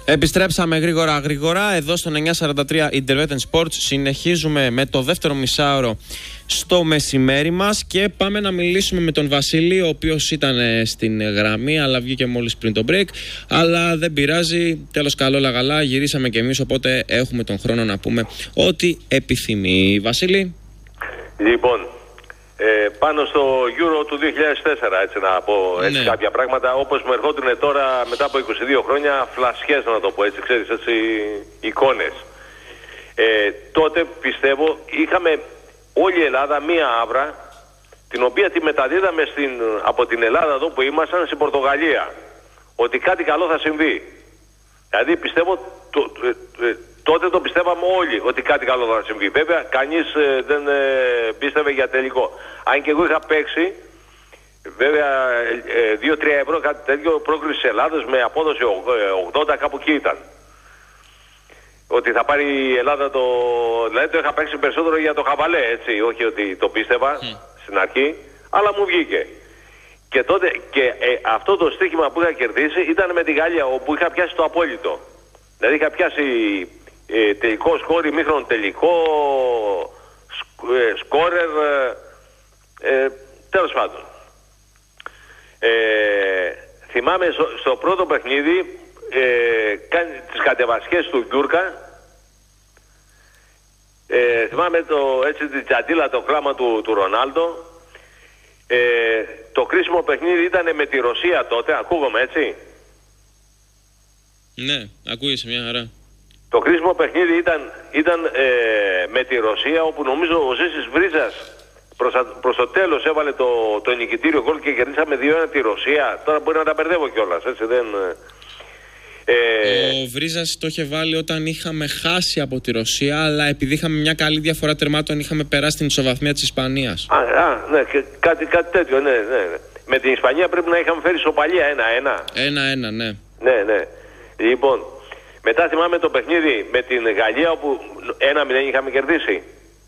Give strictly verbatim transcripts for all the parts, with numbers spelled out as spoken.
Επιστρέψαμε γρήγορα γρήγορα εδώ στον εννιακόσια σαράντα τρία Internet Sports. Συνεχίζουμε με το δεύτερο μισάωρο στο μεσημέρι μας και πάμε να μιλήσουμε με τον Βασίλη, ο οποίος ήταν στην γραμμή αλλά βγήκε μόλις πριν το break. Αλλά δεν πειράζει, τέλος καλό λαγαλά, γυρίσαμε κι εμείς, οπότε έχουμε τον χρόνο να πούμε ό,τι επιθυμεί. Βασίλη. Λοιπόν, ε, πάνω στο Euro του δύο χιλιάδες τέσσερα, έτσι να πω έτσι, ναι. κάποια πράγματα όπως μου ερχόντουν τώρα μετά από είκοσι δύο χρόνια, φλασιές να το πω έτσι, ξέρεις, έτσι, εικόνες. Ε, τότε πιστεύω είχαμε όλη η Ελλάδα μία άβρα, την οποία τη μεταδίδαμε στην, από την Ελλάδα εδώ που ήμασταν στην Πορτογαλία, ότι κάτι καλό θα συμβεί. Δηλαδή πιστεύω το, ε, ε, τότε το πιστεύαμε όλοι ότι κάτι καλό θα συμβεί. Βέβαια κανείς ε, δεν ε, πίστευε για τελικό. Αν και εγώ είχα παίξει βέβαια ε, δύο τρία ευρώ κάτι τέτοιο πρόκριση της Ελλάδας με απόδοση ογδόντα, κάπου εκεί ήταν. Ότι θα πάρει η Ελλάδα το... Δηλαδή το είχα παίξει περισσότερο για το χαβαλέ, έτσι, όχι ότι το πίστευα mm. στην αρχή, αλλά μου βγήκε. Και τότε και ε, αυτό το στοίχημα που είχα κερδίσει ήταν με τη Γαλλία, όπου είχα πιάσει το απόλυτο. Δηλαδή είχα πιάσει ε, τελικό σκόρ, ημίχρονο τελικό, σκ, ε, σκόρερ, ε, ε, τέλος πάντων. Ε, θυμάμαι στο, στο πρώτο παιχνίδι, ε, κάνει τις κατεβασιές του Γκούρκα, ε, θυμάμαι το, έτσι, την τσαντίλα, το κλάμα του, του Ρονάλντο. Ε, το κρίσιμο παιχνίδι ήταν με τη Ρωσία τότε, ακούγομαι έτσι. Ναι, ακούγεσαι μια χαρά. Το κρίσιμο παιχνίδι ήταν, ήταν ε, με τη Ρωσία, όπου νομίζω ο Ζήσης Βρίζας προς, προς το τέλος έβαλε το, το νικητήριο γκολ και κερδίσαμε δύο ένα τη Ρωσία. Τώρα μπορεί να τα μπερδεύω κιόλας, έτσι δεν... Ε... Ο Βρίζας το είχε βάλει όταν είχαμε χάσει από τη Ρωσία, αλλά επειδή είχαμε μια καλή διαφορά τερμάτων είχαμε περάσει την ισοβαθμία της Ισπανίας. Α, α ναι, και κάτι, κάτι τέτοιο, ναι, ναι, ναι. Με την Ισπανία πρέπει να είχαμε φέρει ισοπαλία ένα ένα. ένα ένα, ναι. Ναι, ναι. Λοιπόν, μετά θυμάμαι το παιχνίδι με την Γαλλία, όπου ένα μηδέν είχαμε κερδίσει.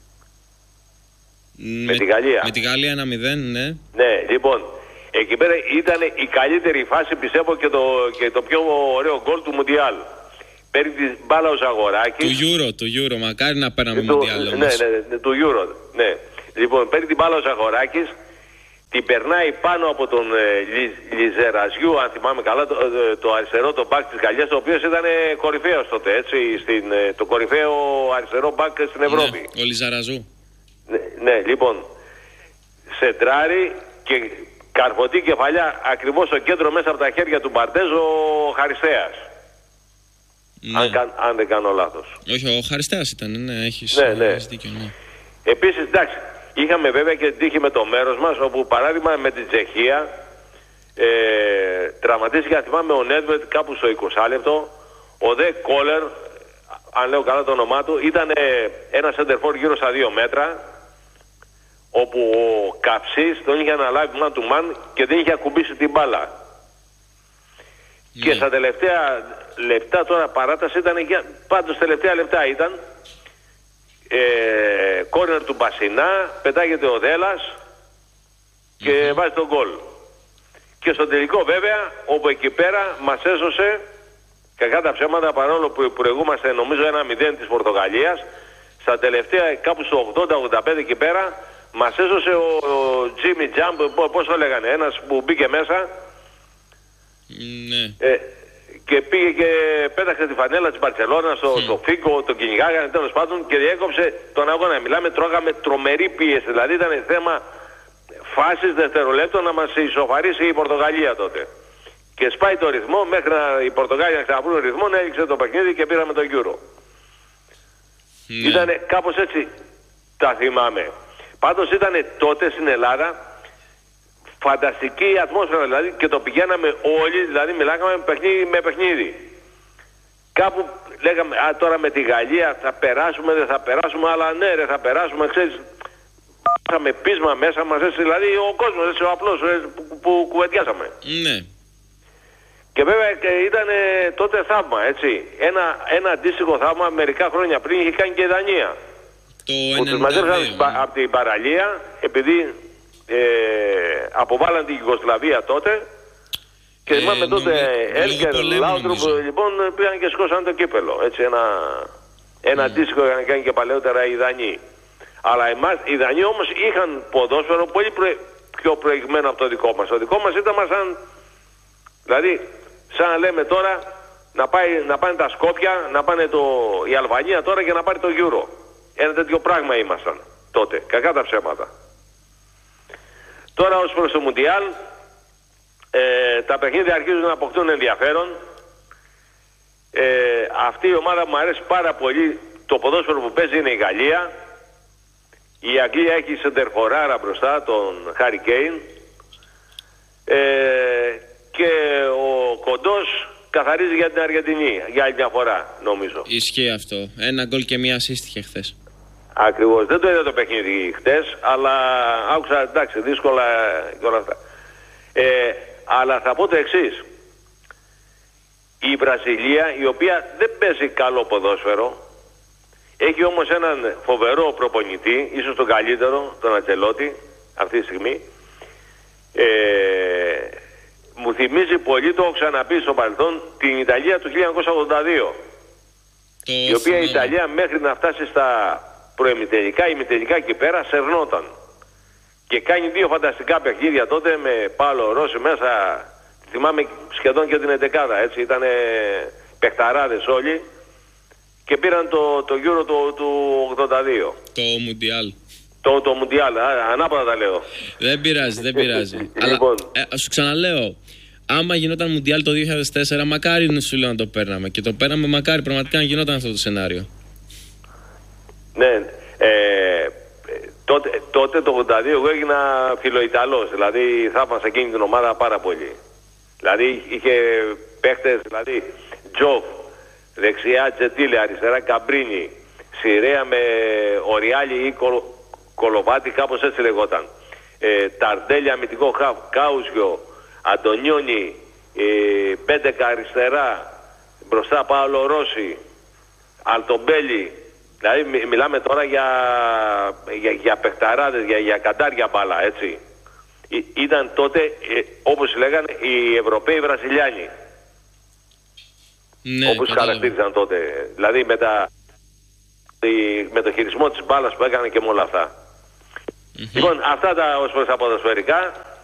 Με, με τη Γαλλία. Με τη Γαλλία ένα μηδέν, ναι. Ναι, λοιπόν. Εκεί πέρα ήταν η καλύτερη φάση, πιστεύω, και το, και το πιο ωραίο γκολ του Μουντιάλ. Παίρνει την μπάλα ο Ζαγοράκης. Του Euro, του Euro, μακάρι να παίρναμε του, Μουντιάλ ναι, όμως. ναι, ναι, του Euro, ναι. Λοιπόν, παίρνει την μπάλα ο Ζαγοράκης, την περνάει πάνω από τον ε, Λιζεραζιού, αν θυμάμαι καλά, το, το αριστερό, το μπακ της Γαλλίας, ο οποίος ήταν κορυφαίος τότε, έτσι, στην, το κορυφαίο αριστερό μπακ στην Ευρώπη. Ναι, ο Λιζεραζού. Ναι, ναι, λοιπόν, σεντράρει και... καρφωτή κεφαλιά ακριβώς στο κέντρο, μέσα από τα χέρια του Μπαρτέζ, ο Χαριστέας. Ναι. Αν, αν δεν κάνω λάθος. Όχι, ο Χαριστέας ήταν, ναι, έχεις, ναι, ναι. έχεις δίκιο, ναι. Επίσης, εντάξει, είχαμε βέβαια και την τύχη με το μέρος μας, όπου παράδειγμα με την Τσεχία ε, τραυματίστηκε, αν θυμάμαι, ο Νέντβετ κάπου στο εικοστό λεπτό. Ο Δε Κόλερ, αν λέω καλά το όνομά του, ήταν ε, ένα σεντερφόρ γύρω στα δύο μέτρα, όπου ο Καψής τον είχε αναλάβει man to man και δεν είχε ακουμπήσει την μπάλα. Yeah. Και στα τελευταία λεπτά, τώρα παράταση ήταν, πάντως τελευταία λεπτά ήταν, ε, κόρνερ του Μπασινά, πετάγεται ο Δέλλας και mm-hmm. βάζει τον γκολ. Και στο τελικό βέβαια, όπου εκεί πέρα μας έσωσε, κακά τα ψέματα, παρόλο που προηγούμαστε νομίζω ένα μηδέν της Πορτογαλίας, στα τελευταία κάπου στο ογδόντα ογδόντα πέντε εκεί πέρα, μας έσωσε ο, ο Τζίμι Τζάμπ, πώς το λέγανε, ένας που μπήκε μέσα. Ναι. Ε, και πήγε και πέταξε τη φανέλα της Μπαρτσελώνα στο, mm. στο Φίγκο, τον κυνηγάγανε τέλος πάντων και διέκοψε τον αγώνα. Μιλάμε, τρώγαμε τρομερή πίεση, δηλαδή ήταν θέμα φάσης δευτερολέπτων να μας ισοφαρίσει η Πορτογαλία τότε. Και σπάει το ρυθμό, μέχρι να οι Πορτογάλοι να ξαναβρούν ρυθμό, να έλειξε το παιχνίδι και πήραμε το Euro. Ναι. Ήτανε κάπως έτσι, τα θυμάμαι. Πάντως ήταν τότε στην Ελλάδα φανταστική ατμόσφαιρα, δηλαδή, και το πηγαίναμε όλοι, δηλαδή μιλάγαμε με παιχνίδι με παιχνίδι. Κάπου λέγαμε, α, τώρα με τη Γαλλία θα περάσουμε, δεν θα περάσουμε, αλλά ναι ρε θα περάσουμε, ξέρεις, με πείσμα μέσα μας, έτσι, δηλαδή ο κόσμος, έτσι, ο απλός που, που, που κουβεντιάσαμε. Ναι. Και βέβαια ήταν τότε θαύμα, έτσι. Ένα, ένα αντίστοιχο θαύμα μερικά χρόνια πριν είχε κάνει και η Δανία. Το που τους μαζέψαν από την παραλία, επειδή ε, αποβάλαν την Ιουγκοσλαβία τότε. Και ε, θυμάμαι τότε Έλκερ, Λάουντρουπ, λοιπόν, πήγαν και σκόσαν το κύπελο. Έτσι, ένα, ένα mm. δίσκο είχαν κάνει και παλαιότερα οι Δανείοι. Αλλά εμάς, οι Δανείοι όμως είχαν ποδόσφαιρο πολύ προ, πιο προηγμένο από το δικό μας. Το δικό μας ήταν μας σαν, δηλαδή, σαν να λέμε τώρα, να, πάει, να πάνε τα Σκόπια, να πάνε το, η Αλβανία τώρα και να πάρει το Euro. Ένα τέτοιο πράγμα ήμασταν τότε. Κακά τα ψέματα. Τώρα ως προς το Μουντιάλ, ε, τα παιχνίδια αρχίζουν να αποκτούν ενδιαφέρον. Ε, αυτή η ομάδα που μου αρέσει πάρα πολύ, το ποδόσφαιρο που παίζει είναι η Γαλλία. Η Αγγλία έχει σεντερφοράρα μπροστά, τον Χάρι Κέιν. Ε, και ο Κοντός καθαρίζει για την Αργεντινή, για άλλη μια φορά, νομίζω. Ισχύει αυτό. Ένα γκολ και μία assist είχε χθες. Ακριβώς. Δεν το είδα το παιχνίδι χτες, αλλά άκουσα, εντάξει, δύσκολα και όλα αυτά. Ε, αλλά θα πω το εξής. Η Βραζιλία, η οποία δεν παίζει καλό ποδόσφαιρο, έχει όμως έναν φοβερό προπονητή, ίσως τον καλύτερο, τον Αντσελότη, αυτή τη στιγμή. Ε, μου θυμίζει πολύ, το έχω ξαναπεί στο παρελθόν, την Ιταλία του χίλια εννιακόσια ογδόντα δύο. Το η οποία η Ιταλία μέχρι να φτάσει στα προημιτελικά, ημιτελικά εκεί πέρα, σερνόταν. Και κάνει δύο φανταστικά παιχνίδια τότε με Πάλο Ρώση μέσα, θυμάμαι σχεδόν και την εντεκάδα, έτσι, ήταν παιχταράδες όλοι. Και πήραν το, το Euro του, του ογδόντα δύο. Το Μουντιάλ. Το, το Μουντιάλ, ανάποδα τα λέω. Δεν πειράζει, δεν πειράζει. Αλλά λοιπόν. ε, σου ξαναλέω, άμα γινόταν Μουντιάλ το δύο χιλιάδες τέσσερα, μακάρι να σου λέω να το παίρναμε. Και το παίρναμε, μακάρι πραγματικά να γινόταν αυτό το σενάριο. Ναι, ε, τότε, τότε το ογδόντα δύο εγώ έγινα φιλοϊταλός. Δηλαδή θαύμασα εκείνη την ομάδα πάρα πολύ. Δηλαδή είχε παίχτες, δηλαδή Τζοφ, δεξιά Τζετήλε, αριστερά Καμπρίνι, Σιρέα με Οριάλι ή Κολ, Κολοβάτη, κάπως έτσι λεγόταν. Ε, Ταρντέλια, αμυντικό χαφ, Κάουσιο, Αντωνιόνι, ε, Πέντεκα αριστερά, μπροστά Πάολο Ρώση, Αλτομπέλη. Δηλαδή μι, μιλάμε τώρα για, για, για παιχταράδες, για, για καντάρια μπάλα, έτσι. Ή, ήταν τότε, ε, όπως λέγανε, οι Ευρωπαίοι Βραζιλιάνοι. Ναι, όπως χαρακτήριζαν τότε. Δηλαδή με, τα, με το χειρισμό της μπάλας που έκαναν και με όλα αυτά. Mm-hmm. Λοιπόν, αυτά τα ως προς τα ποδοσφαιρικά.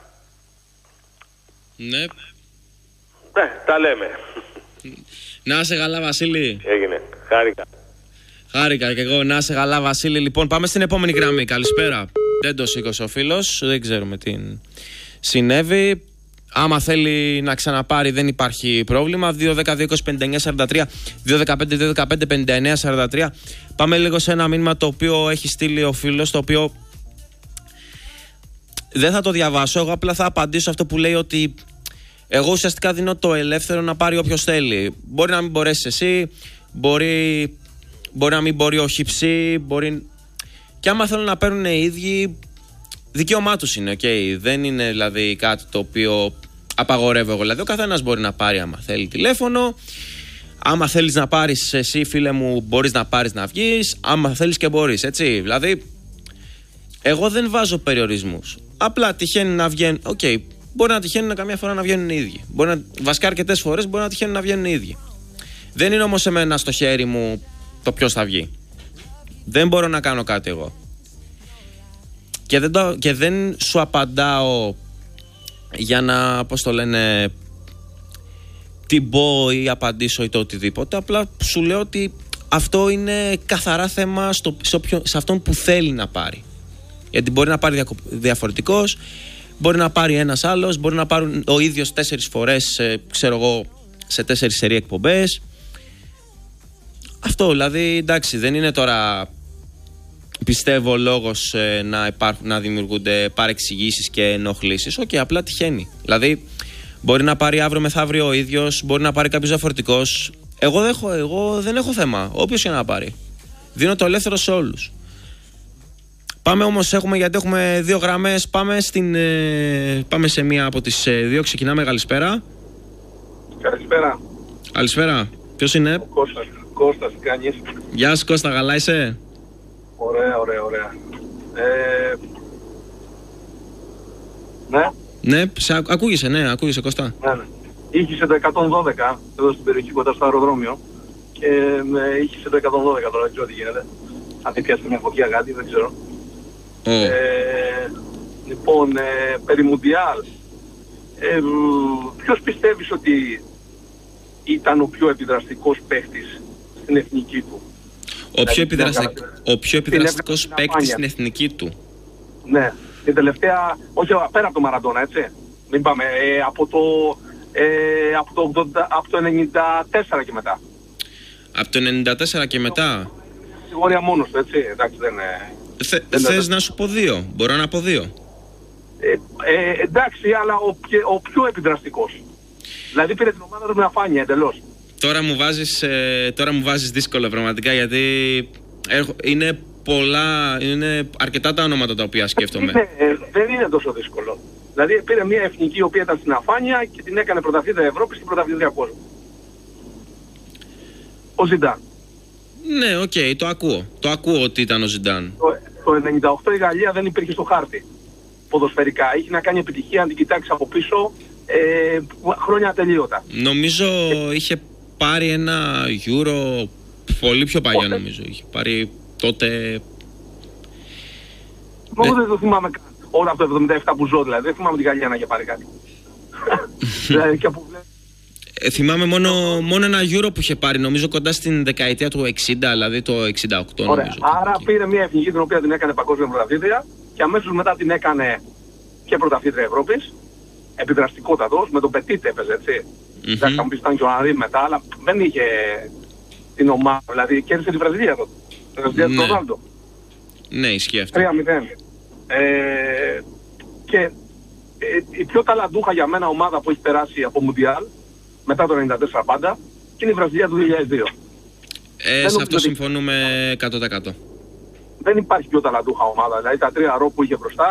Ναι. Ναι, τα λέμε. Να είσαι καλά, Βασίλη. Έγινε. Χάρηκα. Χάρηκα και εγώ. Να είσαι καλά, Βασίλη. Λοιπόν, πάμε στην επόμενη γραμμή. Καλησπέρα. Δεν το σήκωσε ο φίλος. Δεν ξέρουμε τι συνέβη. Άμα θέλει να ξαναπάρει δεν υπάρχει πρόβλημα. δύο δέκα δύο είκοσι πενήντα εννιά σαράντα τρία, δύο δεκαπέντε δύο δεκαπέντε πενήντα εννιά σαράντα τρία. Πάμε λίγο σε ένα μήνυμα το οποίο έχει στείλει ο φίλος, το οποίο δεν θα το διαβάσω. Εγώ απλά θα απαντήσω αυτό που λέει, ότι εγώ ουσιαστικά δίνω το ελεύθερο να πάρει όποιος θέλει. Μπορεί να μην μπορέσει εσύ, μπορεί, μπορεί να μην μπορεί ο χυψή, μπορεί... Και άμα θέλουν να παίρνουν οι ίδιοι, δικαίωμά τους είναι, okay. Δεν είναι δηλαδή κάτι το οποίο απαγορεύω εγώ. Δηλαδή ο καθένας μπορεί να πάρει άμα θέλει τηλέφωνο. Άμα θέλεις να πάρεις εσύ, φίλε μου, μπορείς να πάρεις να βγεις. Άμα θέλεις και μπορείς, έτσι. Δηλαδή εγώ δεν βάζω περιορισμούς. Απλά τυχαίνει να βγαίνουν. Οκ, okay. Μπορεί να τυχαίνουν καμιά φορά να βγαίνουν οι ίδιοι. Μπορεί να, βασικά αρκετές φορές μπορεί να τυχαίνουν να βγαίνουν οι ίδιοι. Δεν είναι όμως εμένα στο χέρι μου το ποιος θα βγει. Δεν μπορώ να κάνω κάτι εγώ. Και δεν, το, και δεν σου απαντάω για να, πώς το λένε, την πω ή απαντήσω ή το οτιδήποτε. Απλά σου λέω ότι αυτό είναι καθαρά θέμα στο, σε, οποιο, σε αυτόν που θέλει να πάρει. Γιατί μπορεί να πάρει διαφορετικός, μπορεί να πάρει ένας άλλος, μπορεί να πάρουν ο ίδιος τέσσερις φορές, ξέρω εγώ, σε τέσσερις σερί εκπομπές. Αυτό δηλαδή, εντάξει, δεν είναι τώρα... Πιστεύω λόγος ε, να, υπάρχουν, να δημιουργούνται παρεξηγήσεις και ενοχλήσεις. Οκ, okay, απλά τυχαίνει. Δηλαδή, μπορεί να πάρει αύριο μεθαύριο ο ίδιος, μπορεί να πάρει κάποιος διαφορετικός. Εγώ δεν έχω, εγώ δεν έχω θέμα. Όποιος και να πάρει. Δίνω το ελεύθερο σε όλους. Πάμε όμως, έχουμε, γιατί έχουμε δύο γραμμές. Πάμε, στην, ε, πάμε σε μία από τις ε, δύο. Ξεκινάμε. Καλησπέρα. Καλησπέρα. Καλησπέρα. Ποιος είναι? Ο Κώστας. Κώστας, τι κάνεις? Γεια σου Κώστα, καλά είσαι? Ωραία, ωραία, ωραία. Ε... Ναι. Ναι, σε, ακούγεσαι, ναι, ακούγεσαι Κώστα. Ναι, ναι. Ήχησε το εκατόν δώδεκα εδώ στην περιοχή κοντά στο αεροδρόμιο. Και ε, ήχησε το εκατόν δώδεκα τώρα, δεν ξέρω τι γίνεται. Αν δεν πιάσετε μια φωτιά κάτι, δεν ξέρω. Mm. Ε, λοιπόν, ε, περί Μουντιάλ. Ε, ποιος πιστεύεις ότι ήταν ο πιο επιδραστικός παίχτης στην εθνική του? Ο πιο, επιδραστικ... ο πιο επιδραστικός παίκτης στην εθνική του. Ναι, την τελευταία, όχι πέρα από το Μαραντόνα, έτσι. Μην πάμε, ε, από, το, ε, από, το ογδόντα, από το ενενήντα τέσσερα και μετά. Από το ενενήντα τέσσερα και μετά. Κατηγορία μόνος του, έτσι, εντάξει, δεν είναι... Θε, δεν θες να σου πω δύο, μπορώ να πω δύο. Ε, ε, εντάξει, αλλά ο, ο πιο επιδραστικός. Δηλαδή πήρε την ομάδα του με αφάνεια εντελώς. Τώρα μου βάζεις, ε, τώρα μου βάζεις δύσκολα πραγματικά, γιατί είναι πολλά, είναι αρκετά τα ονόματα τα οποία σκέφτομαι. Είναι, ε, δεν είναι τόσο δύσκολο. Δηλαδή πήρε μια εθνική η οποία ήταν στην αφάνεια και την έκανε πρωταθλήτρια Ευρώπης και πρωταθλήτρια κόσμου. Ο Ζιντάν. Ναι, οκ, okay, το ακούω. Το ακούω ότι ήταν ο Ζιντάν. Το, το ενενήντα οκτώ η Γαλλία δεν υπήρχε στο χάρτη ποδοσφαιρικά. Είχε να κάνει επιτυχία, αν την κοιτάξει από πίσω, ε, χρόνια ατελείωτα. Νομίζω είχε πάρει ένα Euro πολύ πιο παλιά. Πότε? Νομίζω είχε πάρει τότε. Εγώ δεν το θυμάμαι καν. Όλα από το εβδομήντα επτά που ζω, δηλαδή δεν θυμάμαι την Γαλλία να είχε πάρει κάτι. Δηλαδή και από... ε, θυμάμαι μόνο, μόνο ένα Euro που είχε πάρει, νομίζω κοντά στην δεκαετία του εξήντα, δηλαδή το εξήντα οκτώ. Ωραία. Νομίζω. Άρα πήρε μια εθνική την οποία την έκανε παγκόσμια πρωταθλήτρια και αμέσως μετά την έκανε και πρωταθλήτρια Ευρώπης. Επιδραστικότατος, με τον Πετίτ έπαιζε, έτσι. Mm-hmm. Δεν θα μου πεις ήταν και ο Ανρί μετά, αλλά δεν είχε την ομάδα, δηλαδή κέρδισε τη Βραζιλία τότε. Τη Βραζιλία του Ρονάλντο. Ναι, ισχύει αυτό. τρία μηδέν. Ε, και ε, η πιο ταλαντούχα για μένα ομάδα που έχει περάσει από Μουντιάλ, μετά το ενενήντα τέσσερα πάντα, και είναι η Βραζιλία του δύο χιλιάδες δύο. Ε, σε αυτό συμφωνούμε εκατό τοις εκατό. Δεν υπάρχει πιο ταλαντούχα ομάδα, δηλαδή τα τρία ρο που είχε μπροστά...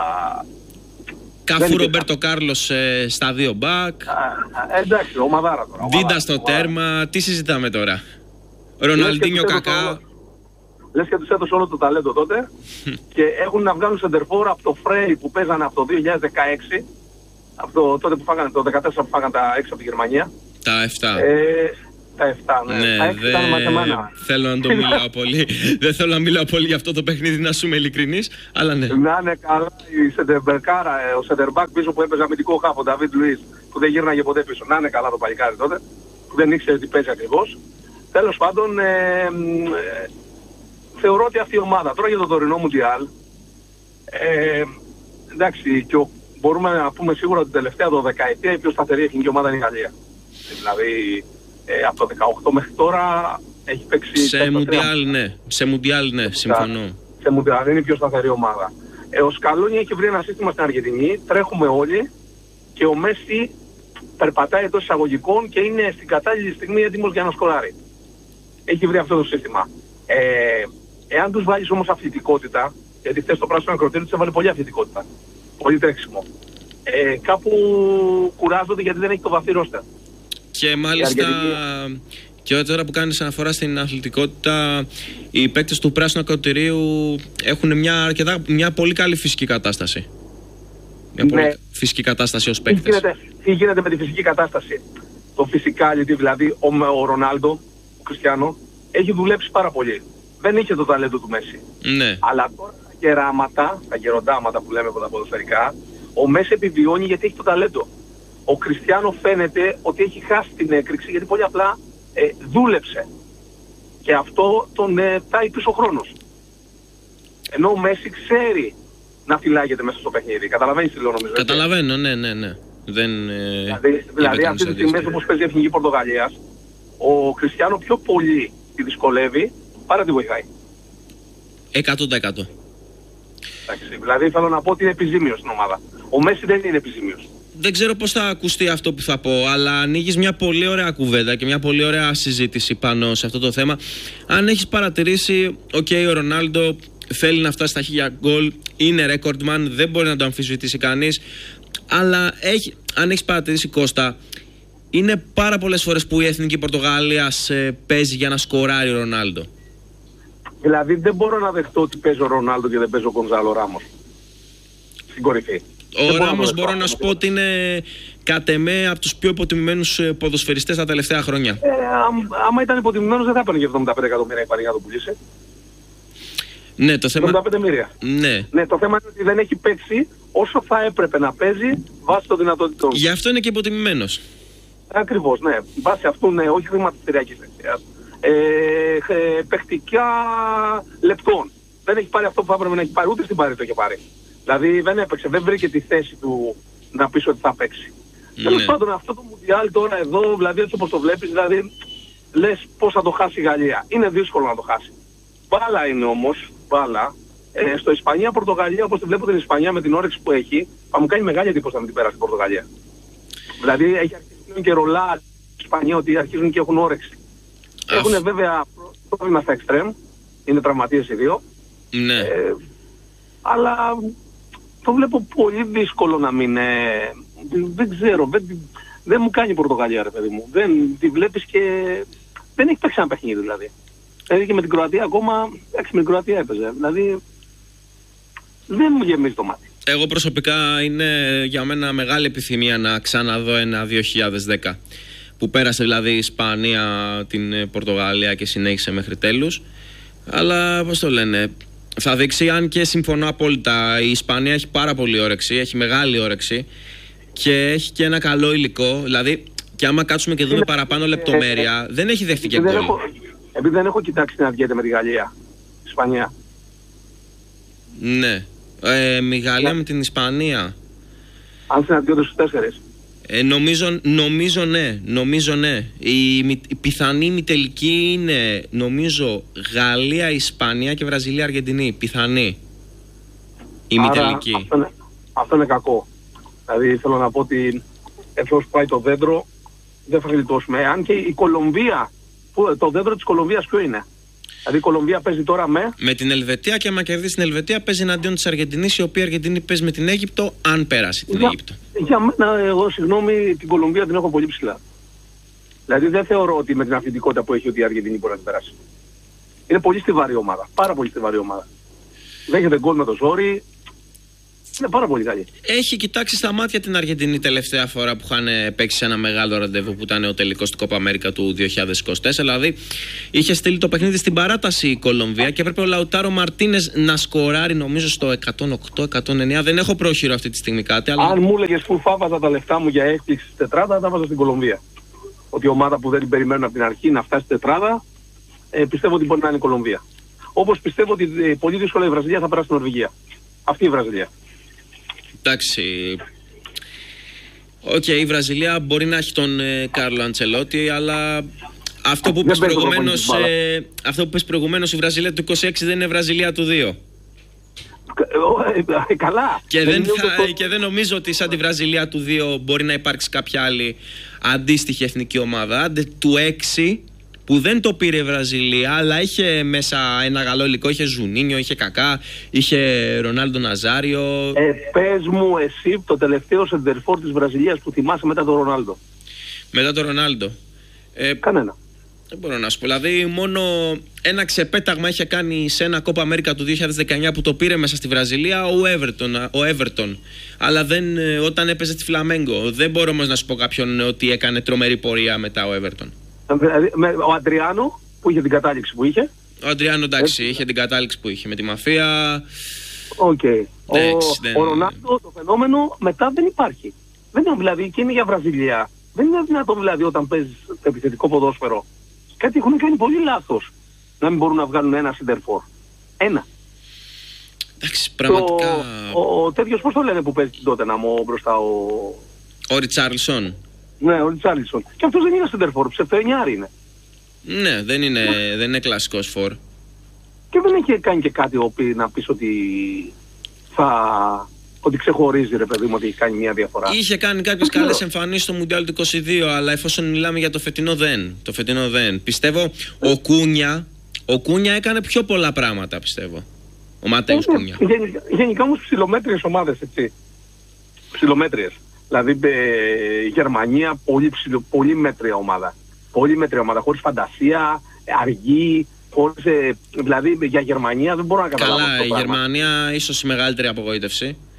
Καφού Ρομπέρτο Κάρλος ε, στα δύο μπακ. Ε, εντάξει, ομαδάρα τώρα. Δίντα στο τέρμα. Τι συζητάμε τώρα? Ροναλντίνιο Κακά. Λες και τους έδωσε όλο το ταλέντο τότε και έχουν να βγάλουν σεντερφόρ από το Φρέι που παίζανε από το δύο χιλιάδες δεκαέξι, από το, τότε που φάγανε, το δεκατέσσερα που φάγανε τα έξι από τη Γερμανία. Τα εφτά. Ε, τα εφτά, ναι. ναι τα έξι δε... ήταν μαζεμένα. Θέλω να το μιλάω πολύ. Δεν θέλω να μιλάω πολύ για αυτό το παιχνίδι, να σου είμαι ειλικρινής, αλλά ναι. Να είναι καλά η Σεντερμπερκάρα, ο Σεντερμπακ πίσω που έπαιζε αμυντικό χάφο, ο Νταβίτ Λουίς, που δεν γύρναγε ποτέ πίσω. Να είναι καλά το παλικάρι τότε, που δεν ήξερε τι παίζει ακριβώς. Τέλος πάντων, ε, ε, θεωρώ ότι αυτή η ομάδα, τώρα για το τωρινό Μουντιάλ, ε, εντάξει, και ο, μπορούμε να πούμε σίγουρα ότι την τελευταία δωδεκαετία η πιο σταθερή εθνική ομάδα είναι η Γαλλία. Δηλαδή, ε, από το δεκαοκτώ μέχρι τώρα έχει παίξει... Σε Μουντιάλ, ναι. Σε Μουντιάλ, ναι, συμφωνώ. Σε Μουντιάλ είναι η πιο σταθερή ομάδα. Ε, ο Σκαλόνι έχει βρει ένα σύστημα στην Αργεντινή, τρέχουμε όλοι και ο Μέση περπατάει εντός εισαγωγικών και είναι στην κατάλληλη στιγμή έτοιμος για να σκοράρει. Έχει βρει αυτό το σύστημα. Ε, εάν τους βάλεις όμως αθλητικότητα, γιατί χθες το πράσινο ακροτήριο τους έβαλε πολύ αθλητικότητα, πολύ τρέξιμο, ε, κάπου κουράζονται γιατί δεν έχει το βαθύ ρόστερ. Και μάλιστα και τώρα που κάνεις αναφορά στην αθλητικότητα, οι παίκτες του πράσινου ακροτηρίου έχουν μια, αρκετά, μια πολύ καλή φυσική κατάσταση. Μια πολύ ναι. φυσική κατάσταση ως παίκτες. Τι γίνεται, τι γίνεται με τη φυσική κατάσταση? Το physicality, δηλαδή ο, ο Ρονάλντο, ο Κριστιάνο, έχει δουλέψει πάρα πολύ. Δεν είχε το ταλέντο του Μέση. Ναι. Αλλά τώρα τα γεράματα, τα γεροντάματα που λέμε από τα ποδοσφαιρικά, ο Μέση επιβιώνει γιατί έχει το ταλέντο. Ο Κριστιάνο φαίνεται ότι έχει χάσει την έκρηξη γιατί πολύ απλά ε, δούλεψε. Και αυτό τον ε, τάει πίσω χρόνος. Ενώ ο Μέση ξέρει να φυλάγεται μέσα στο παιχνίδι. Καταλαβαίνεις τι λέω νομίζω? Καταλαβαίνω, ναι, ναι, ναι. Δεν, ε, δηλαδή, δηλαδή αυτή τη στιγμή όπως παίζει η Εθνική Πορτογαλίας, ο Κριστιάνο πιο πολύ τη δυσκολεύει παρά τη βοηθάει. εκατό τοις εκατό. Εντάξει, δηλαδή θέλω να πω ότι είναι επιζήμιος στην ομάδα. Ο Μέση δεν είναι επιζήμιος. Δεν ξέρω πώς θα ακουστεί αυτό που θα πω, αλλά ανοίγεις μια πολύ ωραία κουβέντα και μια πολύ ωραία συζήτηση πάνω σε αυτό το θέμα. Αν έχεις παρατηρήσει, οκ, okay, ο Ρονάλντο θέλει να φτάσει στα χίλια γκολ, είναι recordman, δεν μπορεί να το αμφισβητήσει κανείς, αλλά έχει, αν έχεις παρατηρήσει, Κώστα, είναι πάρα πολλές φορές που η Εθνική Πορτογαλίας ε, παίζει για να σκοράρει ο Ρονάλντο. Δηλαδή δεν μπορώ να δεχτώ ότι παίζει ο Ρονάλντο και δεν παίζει ο Γκονζάλο Ράμος στην κορυφή. Ο Ράμος μπορώ να σου πω ότι είναι κατ' εμέ από τους πιο υποτιμημένους ποδοσφαιριστές τα τελευταία χρόνια. Ε, α, άμα ήταν υποτιμημένος δεν θα έπαιρνε και εβδομήντα πέντε εκατομμύρια η Παρί να το πουλήσει. Ναι, το θέμα... εβδομήντα πέντε εκατομμύρια. Ναι. Ναι, το θέμα είναι ότι δεν έχει παίξει όσο θα έπρεπε να παίζει βάσει των δυνατοτήτων. Γι' αυτό είναι και υποτιμημένος. Ακριβώς, ναι. Βάσει αυτού, ναι, όχι χρηματιστηριακής αξίας. Ε, ε, παιχτικά λεπτών. Δεν έχει πάρει αυτό που θα έπρεπε να έχει πάρει, ούτε στην Παρί το έχει πάρει. Δηλαδή δεν έπαιξε, δεν βρήκε τη θέση του να πεις ότι θα παίξει. Ναι. Τέλος πάντων, αυτό το Μουντιάλ τώρα εδώ, δηλαδή έτσι όπως το βλέπεις, δηλαδή λες πώς θα το χάσει η Γαλλία. Είναι δύσκολο να το χάσει. Μπάλα είναι όμως, μπάλα. Ε, στο Ισπανία-Πορτογαλία, όπως τη βλέπω την Ισπανία με την όρεξη που έχει, θα μου κάνει μεγάλη εντύπωση να μην την πέρασε την Πορτογαλία. Δηλαδή έχει αρχίσει και ρολά η Ισπανία ότι αρχίζουν και έχουν όρεξη. Έχουν βέβαια πρόβλημα στα εξτρέμ, είναι τραυματίες οι δύο. Ναι. Ε, αλλά το βλέπω πολύ δύσκολο να μην... Ε, δεν ξέρω, δεν, δεν μου κάνει η Πορτογαλία ρε παιδί μου. Δεν τη βλέπεις και δεν έχει παίξει ένα παιχνίδι δηλαδή. Δηλαδή και με την Κροατία ακόμα, έξι με την Κροατία έπαιζε. Δηλαδή δεν μου γεμίζει το μάτι. Εγώ προσωπικά είναι για μένα μεγάλη επιθυμία να ξαναδώ ένα δύο χιλιάδες δέκα. Που πέρασε δηλαδή η Ισπανία την Πορτογαλία και συνέχισε μέχρι τέλους. Αλλά πώς το λένε, θα δείξει, αν και συμφωνώ απόλυτα, η Ισπανία έχει πάρα πολύ όρεξη, έχει μεγάλη όρεξη και έχει και ένα καλό υλικό. Δηλαδή, και άμα κάτσουμε και δούμε είναι, παραπάνω λεπτομέρεια, ε, δεν έχει δεχτεί και γκολ. Επειδή δεν έχω κοιτάξει να βγαίνει με τη Γαλλία, η Ισπανία. Ναι, ε, η Γαλλία με την Ισπανία. Αν συναντιόνται στους τέσσερις. Ε, νομίζω, νομίζω ναι, νομίζω ναι. Η, η πιθανή ημιτελική είναι, νομίζω, Γαλλία, Ισπανία και Βραζιλία, Αργεντινή. Πιθανή. Η ημιτελική. Αυτό είναι, αυτό είναι κακό. Δηλαδή θέλω να πω ότι εφόσον πάει το δέντρο δεν θα γλιτώσουμε. Αν και η Κολομβία, που, το δέντρο της Κολομβίας ποιο είναι? Δηλαδή η Κολομβία παίζει τώρα με... Με την Ελβετία και άμα κερδίσει την Ελβετία παίζει εναντίον της Αργεντινής, η οποία Αργεντινή παίζει με την Αίγυπτο, αν πέρασε την για, Αίγυπτο. Για μένα, εγώ συγγνώμη, την Κολομβία την έχω πολύ ψηλά. Δηλαδή δεν θεωρώ ότι με την αθλητικότητα που έχει ότι η Αργεντινή μπορεί να την περάσει. Είναι πολύ στιβαρή ομάδα. Πάρα πολύ στιβαρή ομάδα. Δέχεται γκολ με το ζόρι. Είναι πάρα πολύ καλή. Έχει κοιτάξει στα μάτια την Αργεντινή τελευταία φορά που είχαν παίξει σε ένα μεγάλο ραντεβού που ήταν ο τελικός του Κόπα Αμέρικα του δύο χιλιάδες είκοσι τέσσερα. Δηλαδή είχε στείλει το παιχνίδι στην παράταση η Κολομβία και έπρεπε ο Λαουτάρο Μαρτίνες να σκοράρει, νομίζω, στο εκατόν οκτώ εκατόν εννέα. Δεν έχω πρόχειρο αυτή τη στιγμή κάτι. Αλλά... Αν μου έλεγες που θα βάζα τα λεφτά μου για έκπληξη στη τετράδα, θα βάζα στην Κολομβία. Ότι η ομάδα που δεν την περιμένουν από την αρχή να φτάσει στη τετράδα, ε, πιστεύω ότι μπορεί να είναι η Κολομβία. Όπως πιστεύω ότι ε, πολύ δύσκολα η Βραζιλία θα περάσει στην Νορβηγία. Αυτή η Βραζιλία. Εντάξει. Οκ, okay, η Βραζιλία μπορεί να έχει τον ε, Κάρλο Αντσελότη, αλλά αυτό που πες προηγουμένως, ε, αυτό που πες προηγουμένως, η Βραζιλία του είκοσι έξι δεν είναι Βραζιλία του δύο. Ε, καλά. Και δεν, θα, και δεν νομίζω ότι σαν τη Βραζιλία του δύο μπορεί να υπάρξει κάποια άλλη αντίστοιχη εθνική ομάδα. Άντε του έξι που δεν το πήρε η Βραζιλία, αλλά είχε μέσα ένα καλό υλικό. Είχε Ζουνίνιο, είχε Κακά, είχε Ρονάλντο Ναζάριο. Ε, πες μου εσύ το τελευταίο σεντερφόρ της Βραζιλίας που θυμάσαι μετά τον Ρονάλντο. Μετά τον Ρονάλντο. Ε, Κανένα. Δεν μπορώ να σου πω. Δηλαδή, μόνο ένα ξεπέταγμα είχε κάνει σε ένα Κόπα Αμέρικα του δύο χιλιάδες δεκαεννιά που το πήρε μέσα στη Βραζιλία ο Everton. Ο Everton. Αλλά δεν, όταν έπαιζε στη Φλαμέγκο. Δεν μπορώ όμως να σου πω κάποιον ότι έκανε τρομερή πορεία μετά ο Everton. Δηλαδή, ο Αντριάνο που είχε την κατάληξη που είχε. Ο Αντριάνο, εντάξει, είχε την κατάληξη που είχε με τη μαφία. Οκ. Okay. Ο, δεν... ο Ρονάλντο, το φαινόμενο μετά δεν υπάρχει. Δεν είναι δηλαδή και είναι για Βραζιλία. Δεν είναι δυνατόν δηλαδή όταν παίζει επιθετικό ποδόσφαιρο. Κάτι έχουν κάνει πολύ λάθος να μην μπορούν να βγάλουν ένα σεντερφόρ. Ένα. Εντάξει, πραγματικά. Το, ο, ο τέτοιος πώς το λένε που παίζει τότε να μου μπροστά ο... Ο Ριτσάρλσον. Ναι, ο Ριτσάρλσον. Και αυτός δεν είναι σεντερφόρ, ψευτοεννιάρη είναι. Ναι, δεν είναι, δεν είναι κλασικός φορ. Και δεν έχει κάνει και κάτι όπου να πεις ότι θα... ότι ξεχωρίζει ρε παιδί μου, ότι έχει κάνει μια διαφορά. Είχε κάνει κάποιες καλές εμφανίσεις στο Μουντιάλ του είκοσι δύο, αλλά εφόσον μιλάμε για το φετινό δεν. Το φετινό δεν. Πιστεύω ο Κούνια, ο Κούνια έκανε πιο πολλά πράγματα, πιστεύω. Ο Ματέους Κούνια. Γενικά, γενικά όμως ψιλομέτριες ομάδες, έτσι. Ψιλομέτριες. Δηλαδή η Γερμανία, πολύ, ψιλο, πολύ μέτρια ομάδα. Πολύ μέτρια ομάδα, χωρίς φαντασία, αργή. Χωρίς, δηλαδή για Γερμανία δεν μπορώ να καταλάβω. Καλά, η Γερμανία ίσως η μεγαλύτερη απογοήτευση.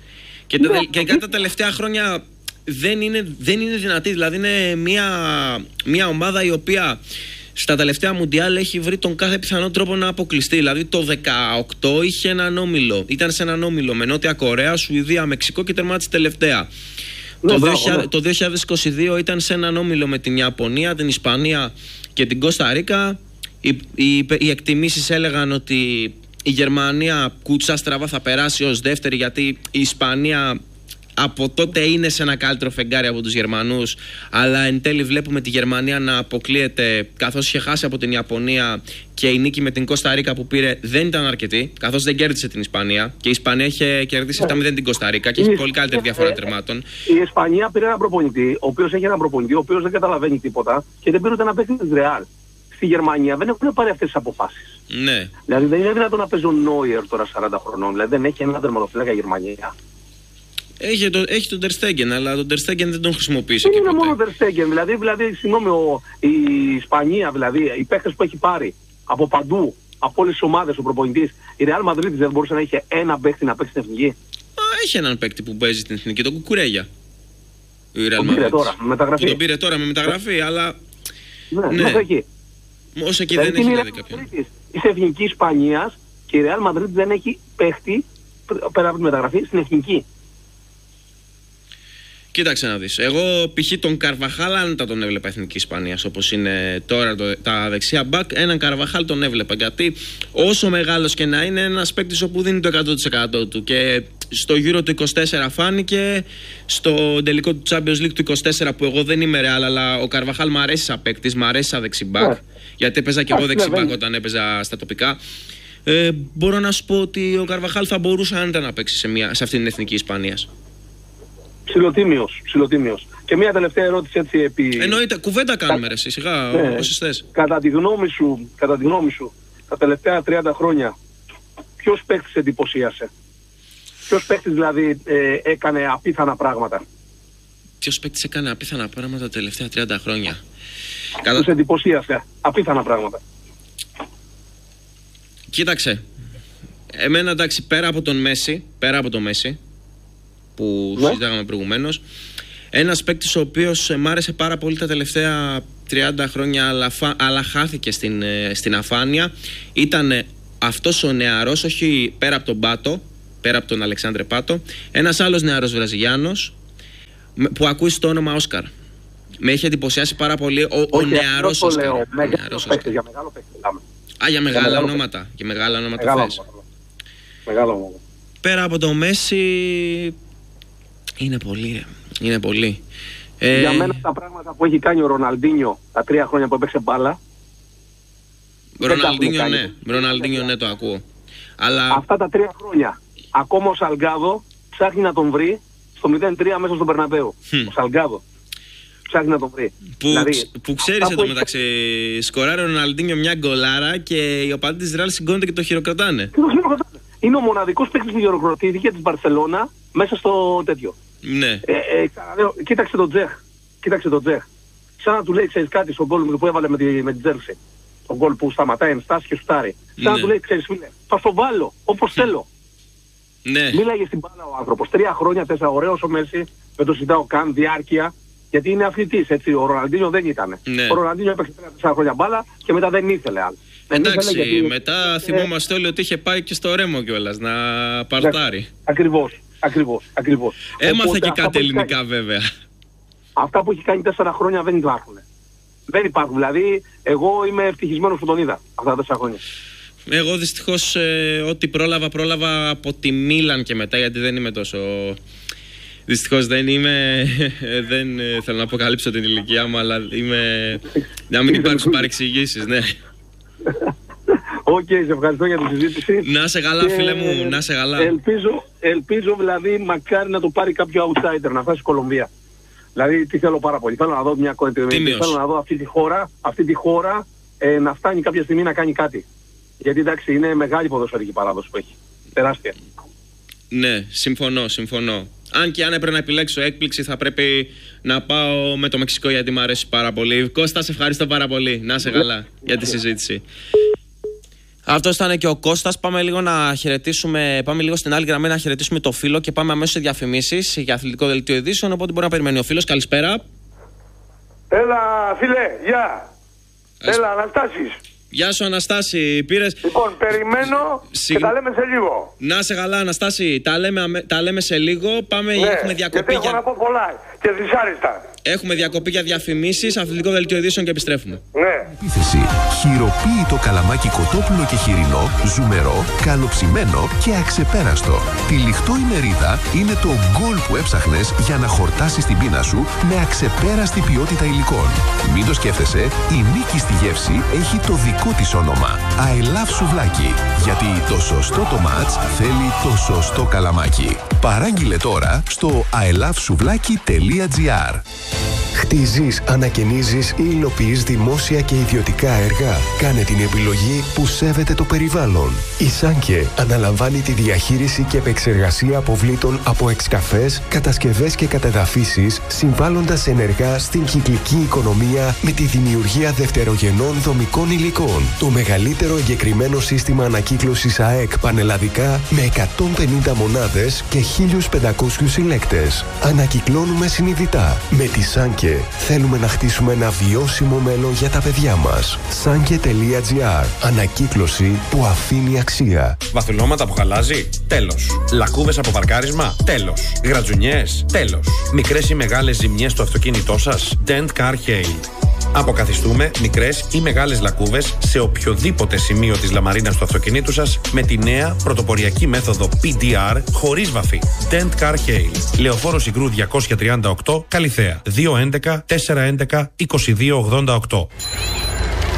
Και, ναι, τα, και κατά τα τελευταία χρόνια δεν είναι, δεν είναι δυνατή. Δηλαδή είναι μια, μια ομάδα η οποία στα τελευταία Μουντιάλ έχει βρει τον κάθε πιθανό τρόπο να αποκλειστεί. Δηλαδή το δεκαοκτώ είχε έναν όμιλο. Ήταν σε έναν όμιλο με Νότια Κορέα, Σουηδία, Μεξικό και τερμάτισε τελευταία. Ναι, το, μπράβο, δύο χιλιάδες, ναι. το δύο χιλιάδες είκοσι δύο ήταν σε έναν όμιλο με την Ιαπωνία, την Ισπανία και την Κώστα Ρίκα. Οι, οι, οι εκτιμήσεις έλεγαν ότι η Γερμανία κουτσά στραβά θα περάσει ως δεύτερη, γιατί η Ισπανία από τότε είναι σε ένα καλύτερο φεγγάρι από τους Γερμανούς, αλλά εν τέλει βλέπουμε τη Γερμανία να αποκλείεται, καθώς είχε χάσει από την Ιαπωνία και η νίκη με την Κώστα Ρίκα που πήρε δεν ήταν αρκετή, καθώς δεν κέρδισε την Ισπανία και η Ισπανία είχε κερδίσει επτά μηδέν την Κώστα Ρίκα και έχει πολύ καλύτερη διαφορά τερμάτων. Η Ισπανία πήρε έναν προπονητή, ο οποίος έχει έναν προπονητή, ο οποίος δεν καταλαβαίνει τίποτα και δεν πήρε ούτε να παίξει της Ρεάλ. Στη Γερμανία δεν έχουν πάρει αυτές τις αποφάσεις. Ναι. Δηλαδή δεν είναι δυνατόν να παίζει ο Νόιερ τώρα σαράντα χρονών, δηλαδή δεν έχει ένα τερματοφύλακα η Γερμανία. Έχει, το, έχει τον Τερ Στέγγεν, αλλά τον Τερ Στέγγεν δεν τον χρησιμοποίησε. Δεν είναι ποτέ. Μόνο Τερ Στέγγεν, δηλαδή, δηλαδή συγγνώμη, η Ισπανία, δηλαδή, οι παίκτες που έχει πάρει από παντού, από όλες τις ομάδες, ο προπονητής, η Real Madrid δεν μπορούσε να είχε ένα παίκτη να παίξει στην εθνική. Α, έχει έναν παίκτη που παίζει στην εθνική, τον Κουκουρέγια. Τον πήρε τώρα με μεταγραφή. Τον πήρε τώρα με μεταγραφή, αλλά. Ναι, ναι. Όσο εκεί. Όσο εκεί δηλαδή δεν έχει δηλαδή κάποιον. Είσαι εθνική Ισπανίας και η Real Madrid δεν έχει παίκτη πέρα από τη μεταγραφή στην εθνική. Κοίταξε να δεις. Εγώ π.χ. τον Καρβαχάλ αν τα τον έβλεπα εθνική Ισπανίας όπως είναι τώρα το, τα δεξιά μπακ, έναν Καρβαχάλ τον έβλεπα. Γιατί όσο μεγάλος και να είναι, ένας παίκτης όπου δίνει το εκατό τοις εκατό του. Και στο Euro του είκοσι τέσσερα φάνηκε, στο τελικό του Champions League του είκοσι τέσσερα που εγώ δεν είμαι Real, αλλά ο Καρβαχάλ μου αρέσει σαν παίκτης, μου αρέσει σαν δεξιμπάκ. Yeah. Γιατί έπαιζα και εγώ δεξιμπάκ όταν έπαιζα στα τοπικά. Ε, μπορώ να σου πω ότι ο Καρβαχάλ θα μπορούσε αν ήταν να παίξει σε, μια, σε αυτήν την εθνική Ισπανίας. Ψιλοτίμιος, ψιλοτίμιος. Και μια τελευταία ερώτηση έτσι επί... Εννοείται, κουβέντα κάνουμε ρε, σιγά, ναι. Όσες θες. Κατά τη γνώμη σου, κατά τη γνώμη σου, τα τελευταία τριάντα χρόνια, ποιος παίκτης εντυπωσίασε? Ποιος παίκτης δηλαδή ε, έκανε απίθανα πράγματα? Ποιος παίκτης έκανε απίθανα πράγματα τα τελευταία τριάντα χρόνια? Κατά... Τους εντυπωσίασε απίθανα πράγματα. Κοίταξε, εμένα εντάξει, πέρα από τον Μέση, πέρα από τον Μέση, που ναι. συζητάγαμε προηγουμένως, ένας παίκτης ο οποίος μ' άρεσε πάρα πολύ τα τελευταία τριάντα χρόνια, αλλά, φα... αλλά χάθηκε στην, στην αφάνεια, ήταν αυτός ο νεαρός, όχι πέρα από τον Πάτο, πέρα από τον Αλεξάνδρε Πάτο, ένας άλλος νεαρός Βραζιλιάνος που ακούει το όνομα Όσκαρ. Με έχει εντυπωσιάσει πάρα πολύ ο, ο νεαρός Όσκαρ. Λέω, μεγάλος παίκτης, για μεγάλο παίκτη μιλάμε. Α, για μεγάλα για ονόματα. Για μεγάλα ονόματα μεγάλο θες. Μεγάλο ονόματα. Πέρα από το Μέση είναι πολύ, είναι πολύ. Για ε... μένα τα πράγματα που έχει κάνει ο Ροναλντίνιο τα τρία χρόνια που έπαιξε μπάλα. Ροναλντίνιο ναι, Ροναλντίνιο ναι, το ακούω. Αλλά... Αυτά τα τρία χρόνια, ακόμα ο Σαλγκάδο ψάχνει να τον βρει στο μηδέν τρία μέσα στον Περναμπέου. Hm. Ο Σαλγκάδο ψάχνει να τον βρει. Που, δηλαδή, που ξέρεις εδώ μεταξύ, έχει... σκοράρει ο Ροναλντίνιο μια γκολάρα και οι οπαδοί της Ρεάλ σηκώνονται και το χειροκροτάνε. Είναι ο μοναδικός παίκτης που χειροκροτήθηκε της Μπαρσελόνα μέσα στο τέτοιο. Ναι. Ε, ε, κοίταξε τον Τζεχ. Κοίταξε τον Τζεχ. Σαν να του λέει, ξέρεις κάτι, στον γκολ που έβαλε με τη, με την Τζέρση. Τον γκολ που σταματάει, ενστάσει και σουτάρει. Σαν ναι. να του λέει, ξέρεις φίλε, θα στο βάλω όπως θέλω. Ναι. Μίλαγε στην μπάλα ο άνθρωπος. Τρία χρόνια, τέσσερα, ωραίος ο Μέση, δεν το συζητάω καν, διάρκεια. Γιατί είναι αθλητής, έτσι. Ο Ροναλντίνιο δεν ήταν. Ναι. Ο Ροναλντίνιο έπαιξε τέσσερα χρόνια μπάλα και μετά δεν ήθελε άλλο. Εντάξει, γιατί... μετά θυμόμαστε όλοι ότι είχε πάει και στο Ρέμο κιόλας να παρτάρει. Ακριβώς, ακριβώς, ακριβώς. Έμαθε Οπότε, και κάτι ελληνικά κάνει... βέβαια. Αυτά που έχει κάνει τέσσερα χρόνια δεν υπάρχουν. Δεν υπάρχουν. Δηλαδή, εγώ είμαι ευτυχισμένος που τον είδα αυτά τα τέσσερα χρόνια. Εγώ δυστυχώς ε, ό,τι πρόλαβα, πρόλαβα από τη Μίλαν και μετά, γιατί δεν είμαι τόσο... Δυστυχώς δεν είμαι, δεν ε, θέλω να αποκαλύψω την ηλικία μου, αλλά είμαι... να μην υπάρξουν παρεξηγήσεις, ναι. Οκ, okay, σε ευχαριστώ για τη συζήτηση. Να σε καλά, και... φίλε μου, να σε καλά. Ελπίζω, ελπίζω δηλαδή μακάρι να το πάρει κάποιο outsider, να φτάσει η Κολομβία. Δηλαδή, τι θέλω πάρα πολύ. Θέλω να δω μια κοντινή. Θέλω να δω αυτή τη χώρα, αυτή τη χώρα ε, να φτάνει κάποια στιγμή να κάνει κάτι. Γιατί εντάξει, είναι μεγάλη ποδοσφαιρική παράδοση που έχει. Τεράστια. Ναι, συμφωνώ, συμφωνώ. Αν και αν έπρεπε να επιλέξω έκπληξη, θα πρέπει να πάω με το Μεξικό, γιατί μου αρέσει πάρα πολύ. Κώστα, σε ευχαριστώ πάρα πολύ. Να είσαι καλά για τη συζήτηση. Αυτό ήταν και ο Κώστας. Πάμε λίγο να χαιρετήσουμε, πάμε λίγο στην άλλη γραμμή να χαιρετήσουμε το φίλο και πάμε αμέσως σε διαφημίσεις για αθλητικό δελτίο ειδήσεων. Οπότε μπορεί να περιμένει ο φίλος. Καλησπέρα. Έλα, φίλε, γεια. Ας... Έλα, Αναστάσης. Γεια σου, Αναστάση. Πήρες... Λοιπόν, περιμένω Συ... και τα λέμε σε λίγο. Να σε καλά, Αναστάση. Τα λέμε, τα λέμε σε λίγο. Πάμε, ναι, έχουμε διακοπή. Γιατί έχω για... να πω πολλά και δυσάρεστα. Έχουμε διακοπή για διαφημίσεις, αθλητικό δελτίο ειδήσεων και επιστρέφουμε. Ναι. Επίθεση. Χειροποίητο καλαμάκι κοτόπουλο και χοιρινό, ζουμερό, καλοψημένο και αξεπέραστο. Τυλιχτό ημερίδα είναι το γκολ που έψαχνες για να χορτάσεις την πείνα σου με αξεπέραστη ποιότητα υλικών. Μην το σκέφτεσαι, η νίκη στη γεύση έχει το δικό της όνομα. I love σουβλάκι. Γιατί το σωστό το μάτς θέλει το σωστό καλαμάκι. Παράγγειλε τώρα στο άι λαβ σουβλάκι τελεία τζι άρ. Χτίζεις, ανακαινίζεις ή υλοποιείς δημόσια και ιδιωτικά έργα. Κάνε την επιλογή που σέβεται το περιβάλλον. Η Σάνκε αναλαμβάνει τη διαχείριση και επεξεργασία αποβλήτων από εξκαφές, κατασκευές και κατεδαφίσεις, συμβάλλοντας ενεργά στην κυκλική οικονομία με τη δημιουργία δευτερογενών δομικών υλικών. Το μεγαλύτερο εγκεκριμένο σύστημα ανακύκλωσης ΑΕΚ πανελλαδικά με εκατόν πενήντα μονάδες και χίλιους πεντακόσιους συλλέκτες. Ανακυκλώνουμε συνειδητά. Με τη Σάνκε θέλουμε να χτίσουμε ένα βιώσιμο μέλλον για τα παιδιά μας. Σάνκε τελεία τζι άρ. Ανακύκλωση που αφήνει αξία. Βαθυλώματα που χαλάζει? Τέλος. Λακκούβες από παρκάρισμα? Τέλος. Γρατζουνιές? Τέλος. Μικρές ή μεγάλες ζημιές στο αυτοκίνητό σας? Dent Car Hail. Αποκαθιστούμε μικρές ή μεγάλες λακκούβες σε οποιοδήποτε σημείο της λαμαρίνας του αυτοκινήτου σας με τη νέα πρωτοποριακή μέθοδο πι ντι αρ χωρίς βαφή. Dent Car Hail. Λεωφόρο Συγκρού διακόσια τριάντα οκτώ, Καλιθέα. δύο έντεκα τετρακόσια έντεκα είκοσι δύο ογδόντα οκτώ.